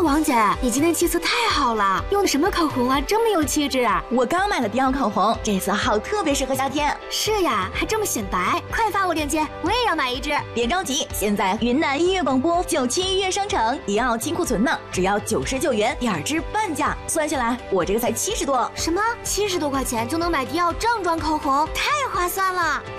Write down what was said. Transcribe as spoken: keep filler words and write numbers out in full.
王姐，你今天气色太好了，用的什么口红啊，这么有气质啊！ 我刚买了迪奥口红，这色号特别适合夏天。 是呀，还这么显白，快发我链接，我也要买一支。 别着急，现在云南音乐广播九七音乐商城迪奥清库存呢，只要九十九元，第二支半价，算下来我这个才七十多。 什么？七十多块钱就能买迪奥正装口红，太划算了！